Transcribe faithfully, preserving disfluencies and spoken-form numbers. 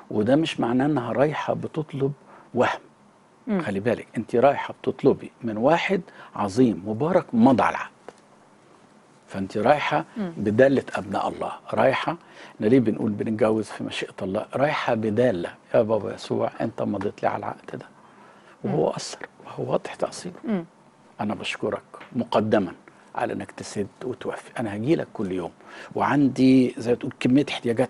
وده مش معناه انها رايحه بتطلب وهم. مم. خلي بالك انت رايحه بتطلبي من واحد عظيم مبارك مضى على العقد، فانت رايحه مم. بداله ابناء الله، رايحه احنا ليه بنقول بنتجوز في مشيئه الله، رايحه بداله يا بابا يسوع انت مضيت لي على العقد ده، وهو اثر وهو واضح تاثيره. مم. انا بشكرك مقدما على انك تسد وتوفي، انا هجي لك كل يوم وعندي زي ما تقول كميه احتياجات